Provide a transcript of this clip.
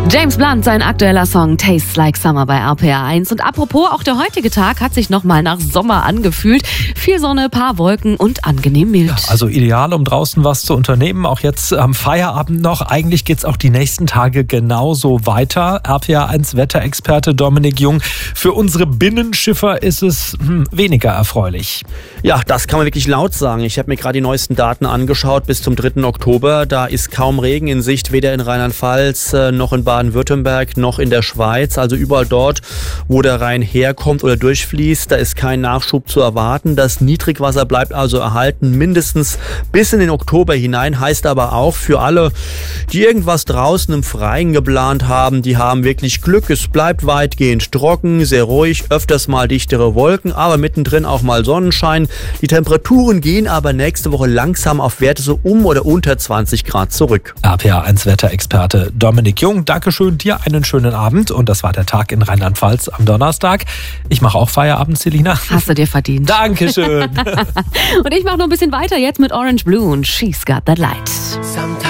James Blunt, sein aktueller Song Tastes Like Summer bei RPR 1. Und apropos, auch der heutige Tag hat sich nochmal nach Sommer angefühlt. Viel Sonne, paar Wolken und angenehm mild. Ja, also ideal, um draußen was zu unternehmen. Auch jetzt am Feierabend noch. Eigentlich geht's auch die nächsten Tage genauso weiter. RPR 1 Wetterexperte Dominik Jung. Für unsere Binnenschiffer ist es weniger erfreulich. Ja, das kann man wirklich laut sagen. Ich habe mir gerade die neuesten Daten angeschaut bis zum 3. Oktober. Da ist kaum Regen in Sicht, weder in Rheinland-Pfalz noch in Baden-Württemberg noch in der Schweiz. Also überall dort, wo der Rhein herkommt oder durchfließt, da ist kein Nachschub zu erwarten. Das Niedrigwasser bleibt also erhalten, mindestens bis in den Oktober hinein. Heißt aber auch für alle, die irgendwas draußen im Freien geplant haben, die haben wirklich Glück. Es bleibt weitgehend trocken, sehr ruhig, öfters mal dichtere Wolken, aber mittendrin auch mal Sonnenschein. Die Temperaturen gehen aber nächste Woche langsam auf Werte so um oder unter 20 Grad zurück. RPR 1 Wetterexperte Dominik Jung, Dankeschön, dir einen schönen Abend. Und das war der Tag in Rheinland-Pfalz am Donnerstag. Ich mache auch Feierabend, Selina. Hast du dir verdient. Dankeschön. Und ich mache noch ein bisschen weiter jetzt mit Orange Blue und She's Got That Light.